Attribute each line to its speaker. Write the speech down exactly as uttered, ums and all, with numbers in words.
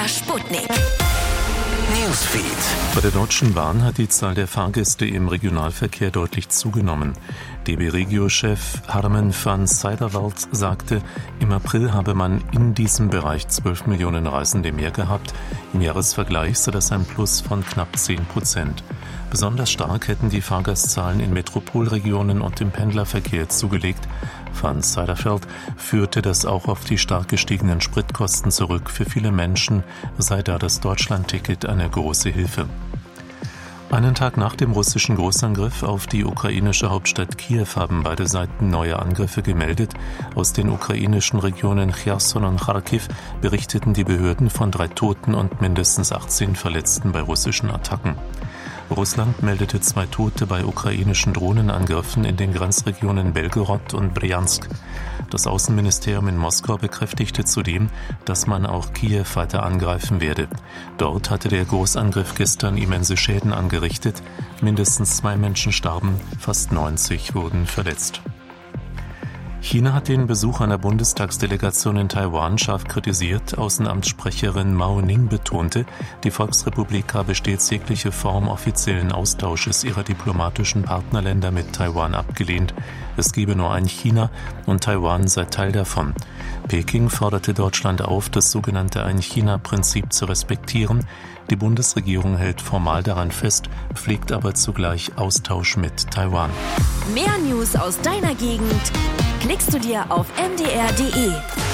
Speaker 1: Sputnik.
Speaker 2: Newsfeed.
Speaker 3: Bei der Deutschen Bahn hat die Zahl der Fahrgäste im Regionalverkehr deutlich zugenommen. D B Regio-Chef Harmen van Zijderveld sagte, im April habe man in diesem Bereich zwölf Millionen Reisende mehr gehabt. Im Jahresvergleich sei das ein Plus von knapp zehn Prozent. Besonders stark hätten die Fahrgastzahlen in Metropolregionen und im Pendlerverkehr zugelegt. Van Zijderveld führte das auch auf die stark gestiegenen Spritkosten zurück. Für viele Menschen sei da das Deutschlandticket eine große Hilfe. Einen Tag nach dem russischen Großangriff auf die ukrainische Hauptstadt Kiew haben beide Seiten neue Angriffe gemeldet. Aus den ukrainischen Regionen Cherson und Charkiw berichteten die Behörden von drei Toten und mindestens achtzehn Verletzten bei russischen Attacken. Russland meldete zwei Tote bei ukrainischen Drohnenangriffen in den Grenzregionen Belgorod und Brjansk. Das Außenministerium in Moskau bekräftigte zudem, dass man auch Kiew weiter angreifen werde. Dort hatte der Großangriff gestern immense Schäden angerichtet. Mindestens zwei Menschen starben, fast neunzig wurden verletzt. China hat den Besuch einer Bundestagsdelegation in Taiwan scharf kritisiert. Außenamtssprecherin Mao Ning betonte, die Volksrepublik habe stets jegliche Form offiziellen Austausches ihrer diplomatischen Partnerländer mit Taiwan abgelehnt. Es gebe nur ein China und Taiwan sei Teil davon. Peking forderte Deutschland auf, das sogenannte Ein-China-Prinzip zu respektieren. Die Bundesregierung hält formal daran fest, pflegt aber zugleich Austausch mit Taiwan.
Speaker 1: Mehr News aus deiner Gegend klickst du dir auf m d r punkt d e.